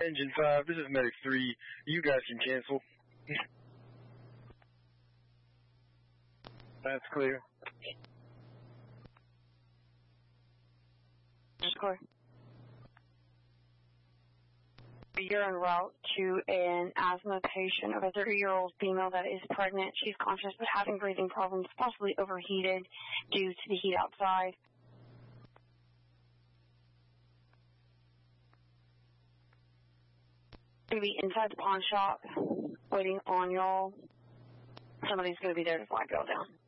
Engine 5, this is Medic 3. You guys can cancel. That's clear. Just clear. You're en route to an asthma patient of a 30-year-old female that is pregnant. She's conscious but having breathing problems, possibly overheated due to the heat outside. Going to be inside the pawn shop, waiting on y'all. Somebody's going to be there to flag y'all down.